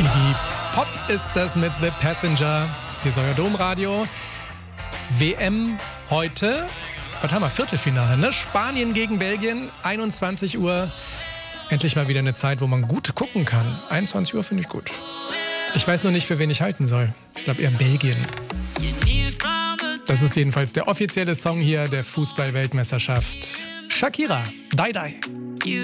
Iggy Pop ist das mit The Passenger. Hier ist euer Domradio. WM heute. Was haben wir? Viertelfinale, ne? Spanien gegen Belgien, 21 Uhr. Endlich mal wieder eine Zeit, wo man gut gucken kann. 21 Uhr finde ich gut. Ich weiß nur nicht, für wen ich halten soll. Ich glaube eher Belgien. Das ist jedenfalls der offizielle Song hier der Fußball-Weltmeisterschaft. Shakira, Die Die.